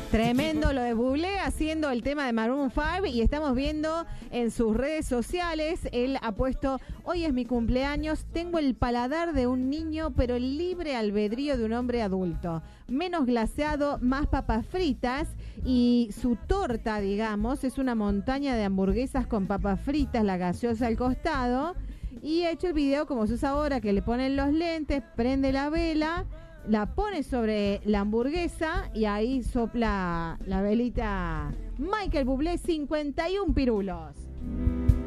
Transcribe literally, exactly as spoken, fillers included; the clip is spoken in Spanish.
Tremendo lo de Bublé haciendo el tema de Maroon cinco y estamos viendo en sus redes sociales, él ha puesto, hoy es mi cumpleaños, tengo el paladar de un niño pero el libre albedrío de un hombre adulto, menos glaseado, más papas fritas y su torta, digamos, es una montaña de hamburguesas con papas fritas, la gaseosa al costado y ha hecho el video como se usa ahora, que le ponen los lentes, prende la vela, la pone sobre la hamburguesa y ahí sopla la velita Michael Bublé, cincuenta y uno pirulos.